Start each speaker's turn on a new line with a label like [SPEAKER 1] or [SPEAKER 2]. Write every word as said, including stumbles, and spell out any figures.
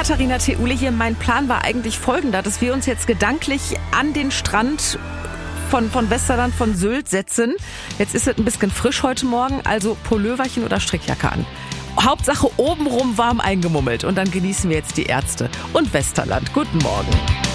[SPEAKER 1] Katharina Theule hier. Mein Plan war eigentlich folgender, dass wir uns jetzt gedanklich an den Strand von, von Westerland, von Sylt setzen. Jetzt ist es ein bisschen frisch heute Morgen, also Pulloverchen oder Strickjacke an. Hauptsache obenrum warm eingemummelt und dann genießen wir jetzt die Ärzte und Westerland. Guten Morgen.